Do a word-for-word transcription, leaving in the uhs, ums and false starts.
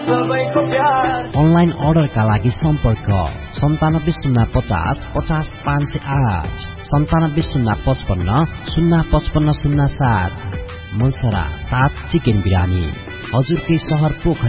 Online अर्डरका लागि सम्पर्क सन्तानब्बे शून्य पचास पचास पाँच सय आठ सन्तानब्बे शून्य पचपन्न शून्य पचपन्न शून्य सात। मनसरा सात चिकन बिरानी हजुरकै सहर पोखरा।